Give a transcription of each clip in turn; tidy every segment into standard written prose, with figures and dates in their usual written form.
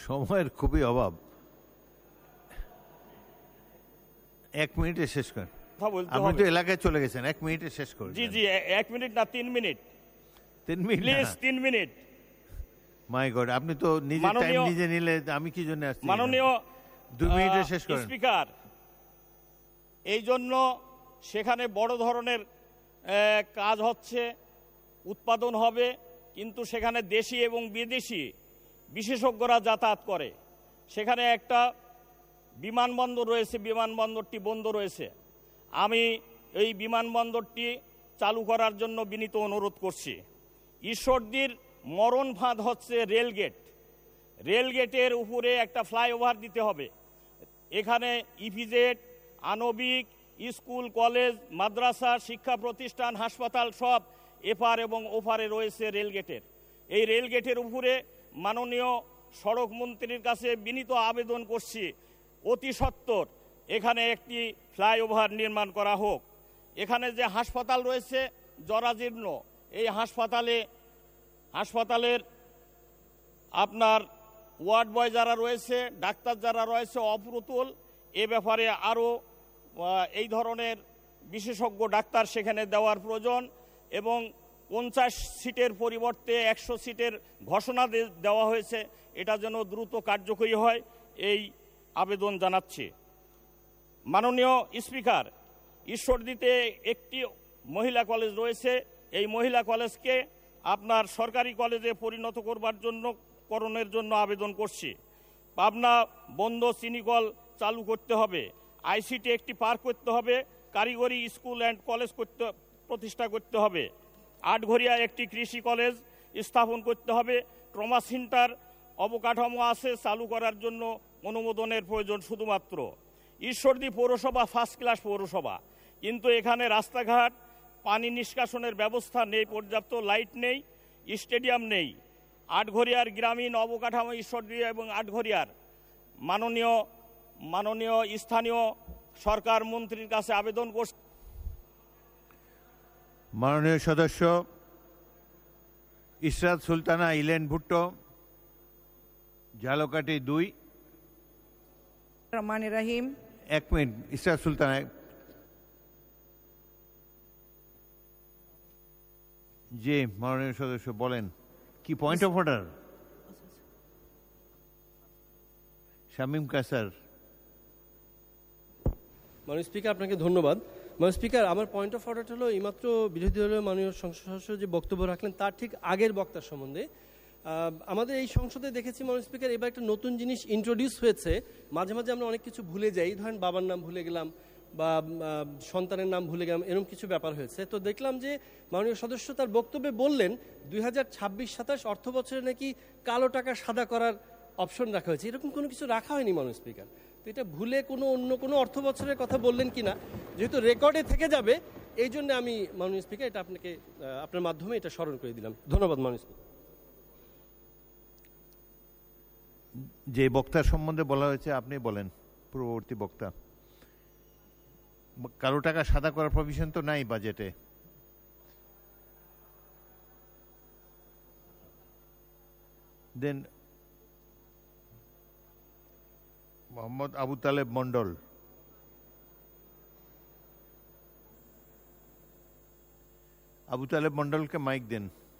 সময়ের খুবই অভাব, 1 মিনিটে শেষ করেন। আপনি তো এলাকায় চলে গেছেন, 1 মিনিটে শেষ করেন। জি জি, 1 মিনিট না, 3 minute. 3 minute please, 3 minute. My god, আপনি তো নিজে টাইম নিজে নিলে আমি কি জন্য আসছি? মাননীয় 2 মিনিটে শেষ করেন। স্পিকার, এই জন্য সেখানে বড় ধরনের কাজ হচ্ছে, উৎপাদন হবে, কিন্তু সেখানে দেশি এবং বিদেশি বিশেষজ্ঞরা যাতায়াত করে। সেখানে একটা বিমানবন্দর রয়েছে, বিমানবন্দরটি বন্ধ রয়েছে। আমি এই বিমানবন্দরটি চালু করার জন্য বিনীত অনুরোধ করছি। ঈশ্বরদীর মরণ ফাঁদ হচ্ছে রেলগেট। রেলগেটের উপরে একটা ফ্লাইওভার দিতে হবে। এখানে ইপিজেড, আণবিক, স্কুল, কলেজ, মাদ্রাসা, শিক্ষা প্রতিষ্ঠান, হাসপাতাল সব এপার এবং ওপারে রয়েছে রেলগেটের। এই রেলগেটের উপরে মাননীয় সড়ক মন্ত্রীর কাছে বিনীত আবেদন করছি, অতি সত্বর এখানে একটি ফ্লাইওভার নির্মাণ করা হোক। এখানে যে হাসপাতাল রয়েছে জরাজীর্ণ, এই হাসপাতালের আপনার ওয়ার্ড বয় যারা রয়েছে, ডাক্তার যারা রয়েছে অপ্রতুল। এ ব্যাপারে আরও এই ধরনের বিশেষজ্ঞ ডাক্তার সেখানে দেওয়ার প্রয়োজন এবং 50 সিটের পরিবর্তে 100 সিটের ঘোষণা দেওয়া হয়েছে, এটা যেন দ্রুত কার্যকরী হয়, এই আবেদন জানাচ্ছি। মাননীয় স্পিকার, ঈশ্বরদীতে একটি মহিলা কলেজ রয়েছে, এই মহিলা কলেজকে আপনার সরকারি কলেজে পরিণত করণের জন্য আবেদন করছি। পাবনা বন্ধ চিনিকল চালু করতে হবে, আইসিটি একটি পার্ক করতে হবে, কারিগরি স্কুল অ্যান্ড কলেজ প্রতিষ্ঠা করতে হবে, আটঘরিয়া একটি কৃষি কলেজ স্থাপন করতে হবে, ট্রমা সেন্টার অবকাঠামো আছে, চালু করার জন্য অনুমোদনের প্রয়োজন শুধুমাত্র। ঈশ্বরদী পৌরসভা ফার্স্ট ক্লাস পৌরসভা, কিন্তু এখানে রাস্তাঘাট, পানি নিষ্কাশনের ব্যবস্থা নেই, পর্যাপ্ত লাইট নেই, স্টেডিয়াম নেই। আটঘরিয়ার গ্রামীণ অবকাঠামো ঈশ্বরদী এবং আটঘরিয়ার মাননীয় স্থানীয় সরকার মন্ত্রীর কাছে আবেদন করছে। মাননীয় সদস্য ইশরাত সুলতানা ইলেন ভুট্টো, ঝালকাঠি 2। রহমানির রহিম। 1 মিনিট, ইশরাত সুলতানা। জি মাননীয় সদস্য বলেন, কি পয়েন্ট অফ অর্ডার? শামীম কাসার। মাননীয় স্পিকার, আপনাকে ধন্যবাদ। মাননীয় স্পিকার, আমার পয়েন্ট অফ অর্ডার হলো এইমাত্র বিরোধী দলের মাননীয় সংসদ সদস্য যে বক্তব্য রাখলেন তার ঠিক আগের বক্তার সম্বন্ধে। আমাদের এই সংসদে দেখেছি মাননীয় স্পিকার, এবার একটা নতুন জিনিস ইন্ট্রোডিউস হয়েছে। মাঝে মাঝে আমরা অনেক কিছু ভুলে যাই, ধরেন বাবার নাম ভুলে গেলাম বা সন্তানের নাম ভুলে গেলাম, এরকম কিছু ব্যাপার হয়েছে। তো দেখলাম যে মাননীয় সদস্য তার বক্তব্যে বললেন 2026-27 অর্থ বছরে নাকি কালো টাকা সাদা করার অপশন রাখা হয়েছে। এরকম কোনো কিছু রাখা হয়নি মাননীয় স্পিকার। তো এটা ভুলে অন্য কোনো অর্থ বছরের কথা বললেন কিনা, যেহেতু রেকর্ডে থেকে যাবে, এই জন্য আমি মাননীয় স্পিকার এটা আপনাকে আপনার মাধ্যমে এটা স্মরণ করে দিলাম। ধন্যবাদ মাননীয় স্পিকার। যে বক্তার সম্বন্ধে বলা হয়েছে আপনি বলেন, পূর্ববর্তী বক্তা। কালো টাকা সাদা করার প্রভিশন তো নাই বাজেটে। দেন Mohammad Abu Taleb Mondal. Abu Taleb মন্ডলকে mic then.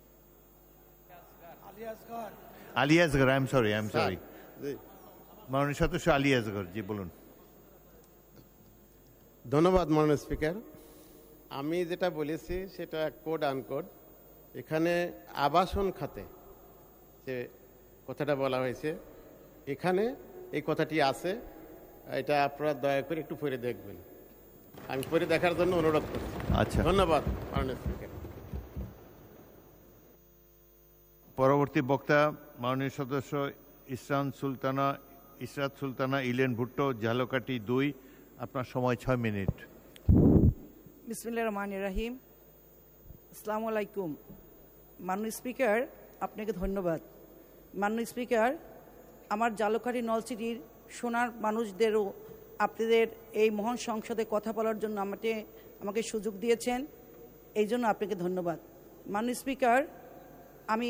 Ali Asgar, I am sorry. মাননীয় সদস্য আলী আসগর, জি বলুন। ধন্যবাদ মাননীয় স্পিকার। আমি যেটা বলেছি সেটা কোড আনকোড। এখানে আবাসন খাতে যে কথাটা বলা হয়েছে, এখানে এই কথাটি আছে, এটা আপনারা দয়া করে একটু পড়ে দেখবেন। আমি পড়ে দেখার জন্য অনুরোধ করছি। আচ্ছা, ধন্যবাদ মাননীয় স্পিকার। পরবর্তী বক্তা মাননীয় সদস্য ইশরাত সুলতানা ইলেন ভুট্টো, ঝালকাঠি 2। আপনার সময় 6 মিনিট। বিসমিল্লাহির রহমানির রহিম। আসসালামু আলাইকুম। মাননীয় স্পিকার, আপনাকে ধন্যবাদ। মাননীয় স্পিকার, আমার ঝালকাঠি নলছিটির সোনার মানুষদেরও আপনাদের এই মহান সংসদে কথা বলার জন্য আমাকে সুযোগ দিয়েছেন, এই জন্য আপনাকে ধন্যবাদ। মাননীয় স্পিকার,